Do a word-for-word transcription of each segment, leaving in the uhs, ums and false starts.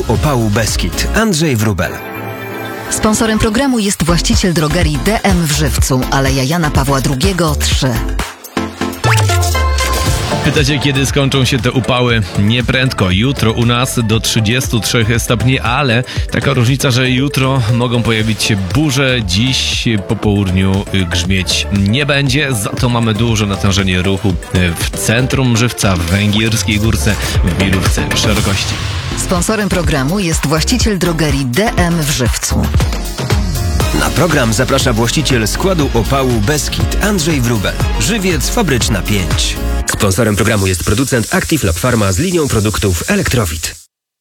składu opału Beskid Andrzej Wróbel. Sponsorem programu jest właściciel drogerii D M w Żywcu, Aleja Jana Pawła drugiego trzy. Pytacie, kiedy skończą się te upały? Nieprędko. Jutro u nas do trzydziestu trzech stopni, ale taka różnica, że jutro mogą pojawić się burze. Dziś po południu grzmieć nie będzie, za to mamy duże natężenie ruchu w centrum Żywca, w Węgierskiej Górce, w Wilówce Szerokości. Sponsorem programu jest właściciel drogerii D M w Żywcu. Na program zaprasza właściciel składu opału Beskid Andrzej Wróbel. Żywiec Fabryczna pięć. Sponsorem programu jest producent Active Lab Pharma z linią produktów Elektrowit.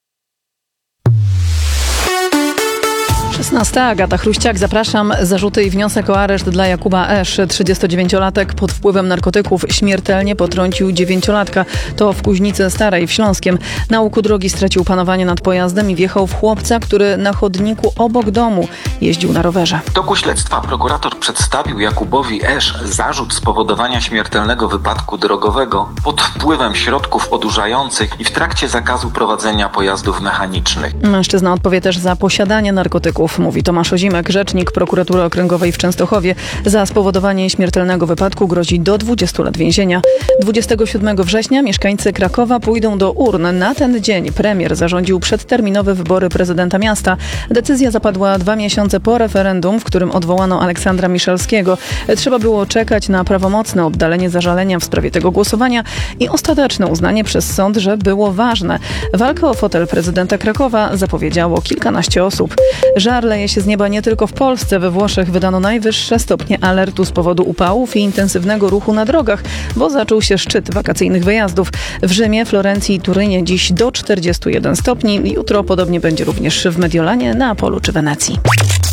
szesnasta. Agata Chruściak, zapraszam. Zarzuty i wniosek o areszt dla Jakuba Esz. trzydziestodziewięciolatek pod wpływem narkotyków śmiertelnie potrącił dziewięciolatka. To w Kuźnicy Starej w Śląskiem. Na łuku drogi stracił panowanie nad pojazdem i wjechał w chłopca, który na chodniku obok domu jeździł na rowerze. W toku śledztwa prokurator przedstawił Jakubowi Esz zarzut spowodowania śmiertelnego wypadku drogowego pod wpływem środków odurzających i w trakcie zakazu prowadzenia pojazdów mechanicznych. Mężczyzna odpowie też za posiadanie narkotyków, mówi Tomasz Ozimek, rzecznik prokuratury okręgowej w Częstochowie. Za spowodowanie śmiertelnego wypadku grozi do dwudziestu lat więzienia. dwudziestego siódmego września mieszkańcy Krakowa pójdą do urn. Na ten dzień premier zarządził przedterminowe wybory prezydenta miasta. Decyzja zapadła dwa miesiące po referendum, w którym odwołano Aleksandra Miszalskiego. Trzeba było czekać na prawomocne oddalenie zażalenia w sprawie tego głosowania i ostateczne uznanie przez sąd, że było ważne. Walkę o fotel prezydenta Krakowa zapowiedziało kilkanaście osób. Żar leje się z nieba nie tylko w Polsce. We Włoszech wydano najwyższe stopnie alertu z powodu upałów i intensywnego ruchu na drogach, bo zaczął się szczyt wakacyjnych wyjazdów. W Rzymie, Florencji i Turynie dziś do czterdziestu jeden stopni. Jutro podobnie będzie również w Mediolanie, Neapolu czy Wenecji.